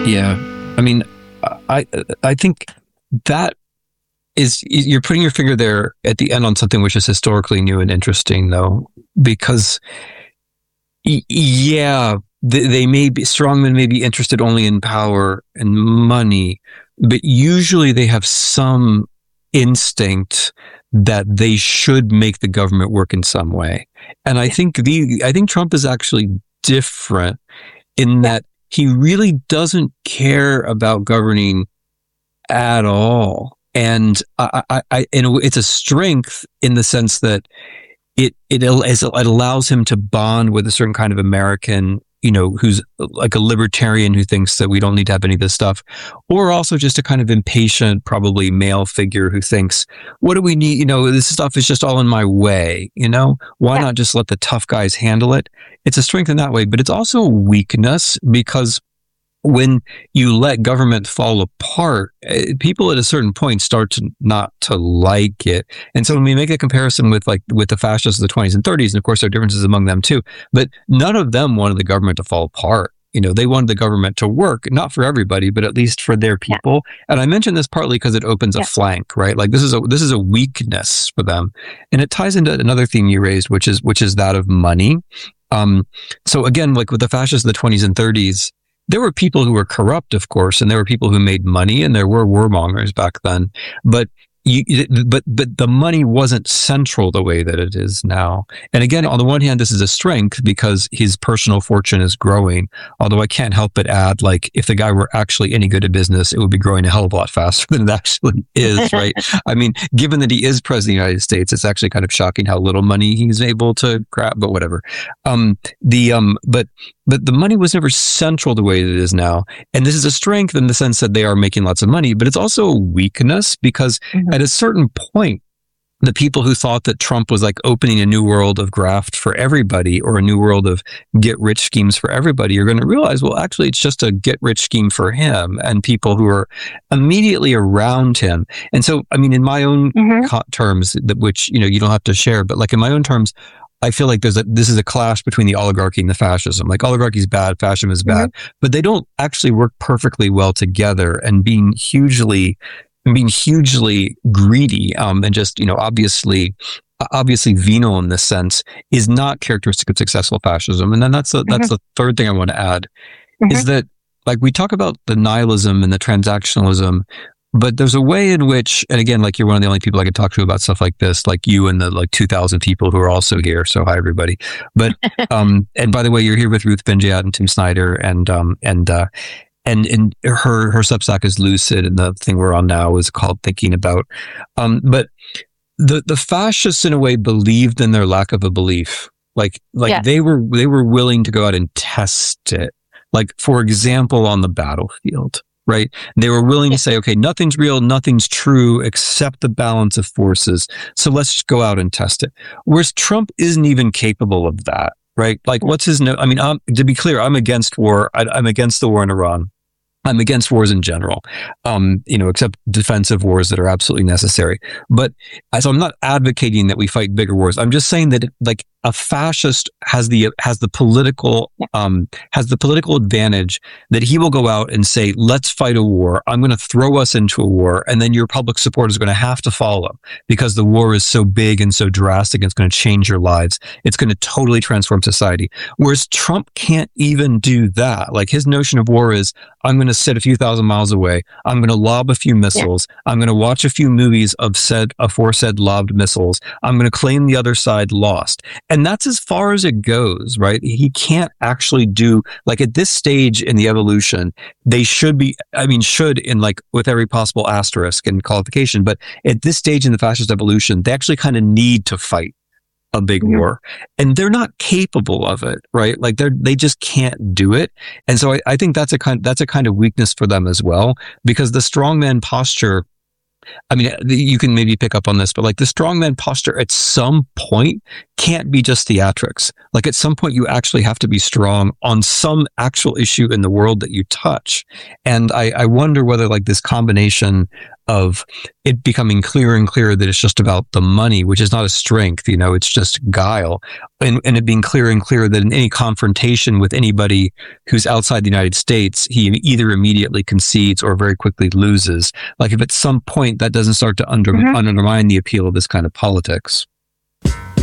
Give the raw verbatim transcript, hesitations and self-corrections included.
Yeah. I mean, I I think that is, you're putting your finger there at the end on something which is historically new and interesting, though, because yeah, they, they may be, strongmen may be interested only in power and money, but usually they have some instinct that they should make the government work in some way. And I think the I think Trump is actually different in that he really doesn't care about governing at all. And I, I, I and it's a strength in the sense that it it it allows him to bond with a certain kind of American, you know, who's like a libertarian who thinks that we don't need to have any of this stuff, or also just a kind of impatient, probably male figure who thinks, what do we need? You know, this stuff is just all in my way. You know, why Yeah. not just let the tough guys handle it? It's a strength in that way, but it's also a weakness because when you let government fall apart, eh, people at a certain point start to not to like it. And so when we make a comparison with like with the fascists of the twenties and thirties, and of course there are differences among them too, but none of them wanted the government to fall apart. You know, they wanted the government to work, not for everybody, but at least for their people. Yeah. And I mention this partly because it opens yeah. a flank, right? Like this is a this is a weakness for them, and it ties into another theme you raised, which is which is that of money. Um, so again, like with the fascists of the twenties and thirties. There were people who were corrupt, of course, and there were people who made money, and there were warmongers back then. But you, but but the money wasn't central the way that it is now. And again, on the one hand, this is a strength because his personal fortune is growing. Although I can't help but add, like, if the guy were actually any good at business, it would be growing a hell of a lot faster than it actually is, right? I mean, given that he is president of the United States, it's actually kind of shocking how little money he's able to grab. But whatever. Um, the um, but. But the money was never central the way it is now. And this is a strength in the sense that they are making lots of money, but it's also a weakness because mm-hmm. at a certain point, the people who thought that Trump was like opening a new world of graft for everybody or a new world of get rich schemes for everybody are going to realize, well, actually, it's just a get rich scheme for him and people who are immediately around him. And so, I mean, in my own mm-hmm. co- terms, which, you know, you don't have to share, but like in my own terms, I feel like there's a, this is a clash between the oligarchy and the fascism. Like oligarchy is bad, fascism is bad, mm-hmm. but they don't actually work perfectly well together. And being hugely, being hugely greedy, um, and just, you know, obviously, obviously venal in this sense is not characteristic of successful fascism. And then that's the, mm-hmm. that's the third thing I want to add mm-hmm. is that, like, we talk about the nihilism and the transactionalism. But there's a way in which, and again, like you're one of the only people I could talk to about stuff like this, like you and the like two thousand people who are also here. So hi, everybody. But, um, and by the way, you're here with Ruth Ben-Ghiat and Tim Snyder and, um, and, uh, and, and her, her Substack is Lucid and the thing we're on now is called Thinking About. Um, but the, the fascists in a way believed in their lack of a belief. Like, like yeah. they were, they were willing to go out and test it. Like, for example, on the battlefield. Right. They were willing to say, okay, nothing's real, nothing's true except the balance of forces. So let's just go out and test it. Whereas Trump isn't even capable of that. Right. Like, what's his no? I mean, I'm, to be clear, I'm against war. I, I'm against the war in Iran. I'm against wars in general, um, you know, except defensive wars that are absolutely necessary. But so I'm not advocating that we fight bigger wars. I'm just saying that, like, a fascist has the has the political um, has the political advantage that he will go out and say, "Let's fight a war. I'm going to throw us into a war," and then your public support is going to have to follow because the war is so big and so drastic. It's going to change your lives. It's going to totally transform society. Whereas Trump can't even do that. Like, his notion of war is, I'm going to sit a few thousand miles away. I'm going to lob a few missiles. Yeah. I'm going to watch a few movies of said aforesaid lobbed missiles. I'm going to claim the other side lost. And that's as far as it goes, right? He can't actually do, like, at this stage in the evolution, they should be, I mean, should in like with every possible asterisk and qualification, but at this stage in the fascist evolution, they actually kind of need to fight a big mm-hmm. war, and they're not capable of it, right? Like they're, they just can't do it. And so I, I think that's a kind, that's a kind of weakness for them as well, because the strongman posture, I mean, you can maybe pick up on this, but like the strongman posture at some point can't be just theatrics. Like at some point you actually have to be strong on some actual issue in the world that you touch. And I, I wonder whether like this combination of it becoming clearer and clearer that it's just about the money, which is not a strength, you know, it's just guile. And, and it being clearer and clearer that in any confrontation with anybody who's outside the United States, he either immediately concedes or very quickly loses. Like if at some point that doesn't start to under, Mhm. undermine the appeal of this kind of politics.